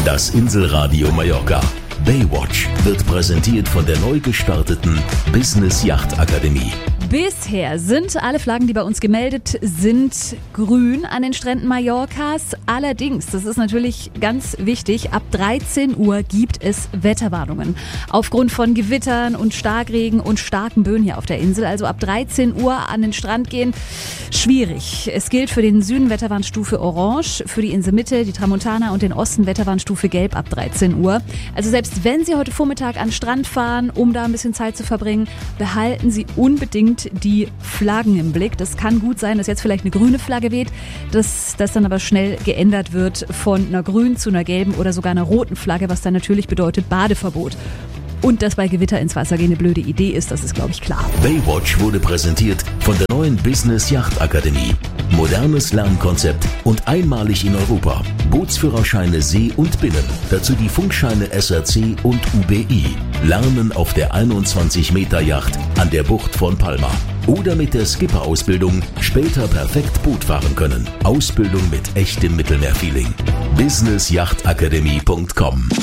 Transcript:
Das Inselradio Mallorca. Baywatch wird präsentiert von der neu gestarteten Business Yacht Akademie. Bisher sind alle Flaggen, die bei uns gemeldet sind, grün an den Stränden Mallorcas. Allerdings, das ist natürlich ganz wichtig, ab 13 Uhr gibt es Wetterwarnungen. Aufgrund von Gewittern und Starkregen und starken Böen hier auf der Insel. Also ab 13 Uhr an den Strand gehen, schwierig. Es gilt für den Süden Wetterwarnstufe Orange, für die Inselmitte, die Tramontana und den Osten Wetterwarnstufe Gelb ab 13 Uhr. Also selbst wenn Sie heute Vormittag an den Strand fahren, um da ein bisschen Zeit zu verbringen, behalten Sie unbedingt die Flaggen im Blick. Das kann gut sein, dass jetzt vielleicht eine grüne Flagge weht, dass das dann aber schnell geändert wird von einer grünen zu einer gelben oder sogar einer roten Flagge, was dann natürlich bedeutet Badeverbot. Und dass bei Gewitter ins Wasser gehen eine blöde Idee ist, das ist, glaube ich, klar. Baywatch wurde präsentiert von der neuen Business Yacht Akademie. Modernes Lernkonzept und einmalig in Europa. Bootsführerscheine See und Binnen. Dazu die Funkscheine SRC und UBI. Lernen auf der 21-Meter-Yacht an der Bucht von Palma. Oder mit der Skipper-Ausbildung später perfekt Boot fahren können. Ausbildung mit echtem Mittelmeerfeeling. businessyachtakademie.com